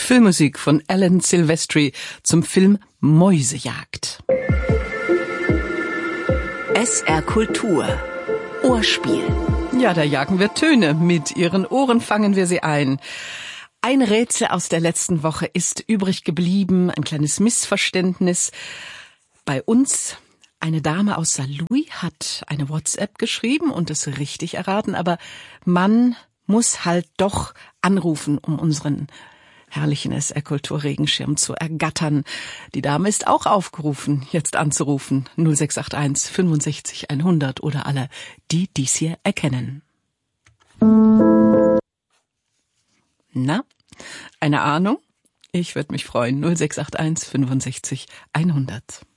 Filmmusik von Alan Silvestri zum Film Mäusejagd. SR Kultur Ohrspiel. Ja, da jagen wir Töne. Mit Ihren Ohren fangen wir sie ein. Ein Rätsel aus der letzten Woche ist übrig geblieben, ein kleines Missverständnis. Bei uns, eine Dame aus Saarlouis hat eine WhatsApp geschrieben und es richtig erraten, aber man muss halt doch anrufen, um unseren herrlichen SR-Kultur-Regenschirm zu ergattern. Die Dame ist auch aufgerufen, jetzt anzurufen. 0681 65 100 oder alle, die dies hier erkennen. Na, eine Ahnung? Ich würde mich freuen. 0681 65 100.